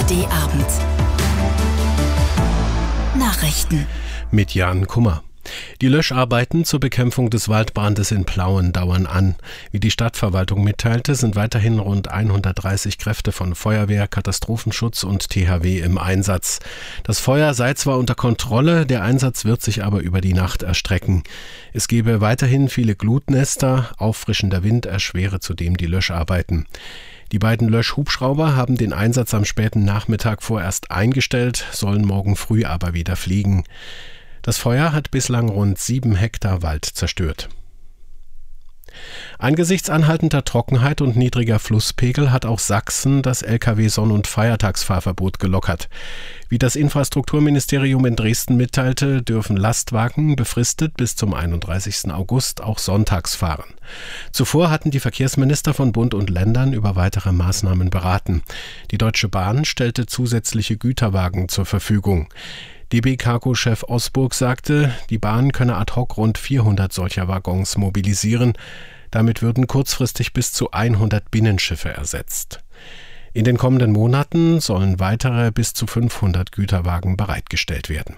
ARD-Abend. Nachrichten mit Jan Kummer. Die Löscharbeiten zur Bekämpfung des Waldbrandes in Plauen dauern an. Wie die Stadtverwaltung mitteilte, sind weiterhin rund 130 Kräfte von Feuerwehr, Katastrophenschutz und THW im Einsatz. Das Feuer sei zwar unter Kontrolle, der Einsatz wird sich aber über die Nacht erstrecken. Es gebe weiterhin viele Glutnester, auffrischender Wind erschwere zudem die Löscharbeiten. Die beiden Löschhubschrauber haben den Einsatz am späten Nachmittag vorerst eingestellt, sollen morgen früh aber wieder fliegen. Das Feuer hat bislang rund 7 Hektar Wald zerstört. Angesichts anhaltender Trockenheit und niedriger Flusspegel hat auch Sachsen das Lkw-Sonn- und Feiertagsfahrverbot gelockert. Wie das Infrastrukturministerium in Dresden mitteilte, dürfen Lastwagen befristet bis zum 31. August auch sonntags fahren. Zuvor hatten die Verkehrsminister von Bund und Ländern über weitere Maßnahmen beraten. Die Deutsche Bahn stellte zusätzliche Güterwagen zur Verfügung. DB Cargo-Chef Osburg sagte, die Bahn könne ad hoc rund 400 solcher Waggons mobilisieren. Damit würden kurzfristig bis zu 100 Binnenschiffe ersetzt. In den kommenden Monaten sollen weitere bis zu 500 Güterwagen bereitgestellt werden.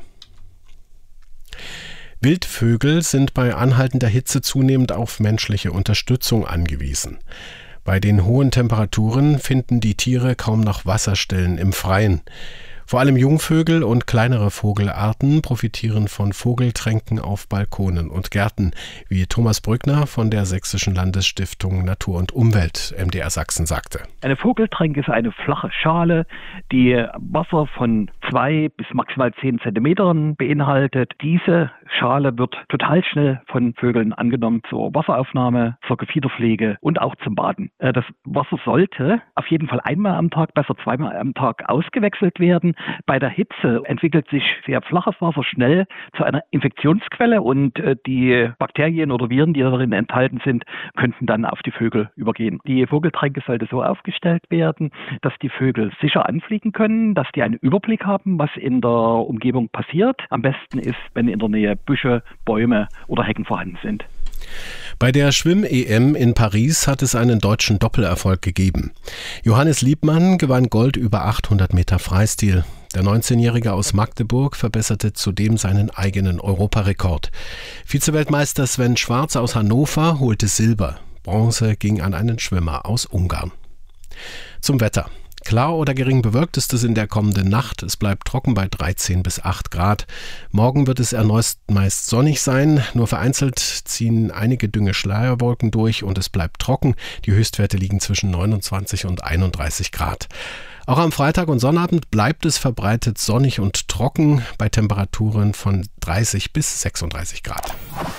Wildvögel sind bei anhaltender Hitze zunehmend auf menschliche Unterstützung angewiesen. Bei den hohen Temperaturen finden die Tiere kaum noch Wasserstellen im Freien. Vor allem Jungvögel und kleinere Vogelarten profitieren von Vogeltränken auf Balkonen und Gärten, wie Thomas Brückner von der Sächsischen Landesstiftung Natur und Umwelt MDR Sachsen sagte. Eine Vogeltränke ist eine flache Schale, die Wasser von 2 bis maximal 10 Zentimetern beinhaltet. Diese Schale wird total schnell von Vögeln angenommen zur Wasseraufnahme, zur Gefiederpflege und auch zum Baden. Das Wasser sollte auf jeden Fall einmal am Tag, besser zweimal am Tag ausgewechselt werden. Bei der Hitze entwickelt sich sehr flaches Wasser schnell zu einer Infektionsquelle und die Bakterien oder Viren, die darin enthalten sind, könnten dann auf die Vögel übergehen. Die Vogeltränke sollte so aufgestellt werden, dass die Vögel sicher anfliegen können, dass die einen Überblick haben, was in der Umgebung passiert. Am besten ist, wenn in der Nähe Büsche, Bäume oder Hecken vorhanden sind. Bei der Schwimm-EM in Paris hat es einen deutschen Doppelerfolg gegeben. Johannes Liebmann gewann Gold über 800 Meter Freistil. Der 19-Jährige aus Magdeburg verbesserte zudem seinen eigenen Europarekord. Vizeweltmeister Sven Schwarz aus Hannover holte Silber. Bronze ging an einen Schwimmer aus Ungarn. Zum Wetter. Klar oder gering bewölkt ist es in der kommenden Nacht. Es bleibt trocken bei 13 bis 8 Grad. Morgen wird es erneut meist sonnig sein. Nur vereinzelt ziehen einige dünne Schleierwolken durch und es bleibt trocken. Die Höchstwerte liegen zwischen 29 und 31 Grad. Auch am Freitag und Sonnabend bleibt es verbreitet sonnig und trocken bei Temperaturen von 30 bis 36 Grad.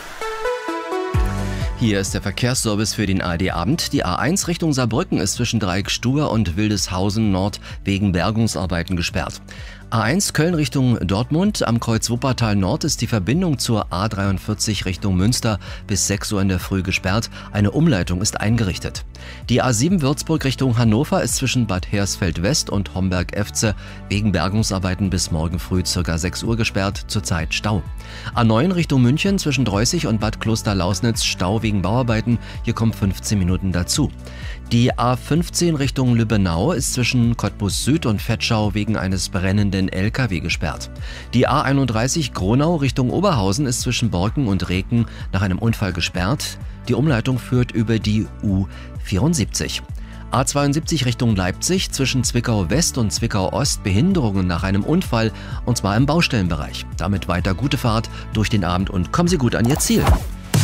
Hier ist der Verkehrsservice für den ARD-Abend. Die A1 Richtung Saarbrücken ist zwischen Dreieckstuer und Wildeshausen Nord wegen Bergungsarbeiten gesperrt. A1 Köln Richtung Dortmund. Am Kreuz Wuppertal Nord ist die Verbindung zur A43 Richtung Münster bis 6 Uhr in der Früh gesperrt. Eine Umleitung ist eingerichtet. Die A7 Würzburg Richtung Hannover ist zwischen Bad Hersfeld West und Homberg-Efze wegen Bergungsarbeiten bis morgen früh ca. 6 Uhr gesperrt, zurzeit Stau. A9 Richtung München zwischen Dreußig und Bad Klosterlausnitz Stau wegen Bauarbeiten, hier kommen 15 Minuten dazu. Die A15 Richtung Lübbenau ist zwischen Cottbus Süd und Vetschau wegen eines brennenden LKW gesperrt. Die A31 Gronau Richtung Oberhausen ist zwischen Borken und Reken nach einem Unfall gesperrt. Die Umleitung führt über die U74. A72 Richtung Leipzig zwischen Zwickau West und Zwickau Ost Behinderungen nach einem Unfall und zwar im Baustellenbereich. Damit weiter gute Fahrt durch den Abend und kommen Sie gut an Ihr Ziel.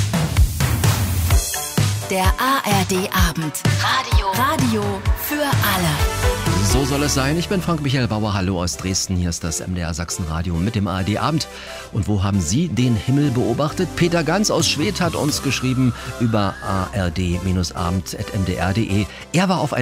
Der ARD-Abend. Radio für alle. So soll es sein. Ich bin Frank-Michael Bauer. Hallo aus Dresden. Hier ist das MDR Sachsen Radio mit dem ARD-Abend. Und wo haben Sie den Himmel beobachtet? Peter Ganz aus Schwedt hat uns geschrieben über ard-abend@mdr.de. Er war auf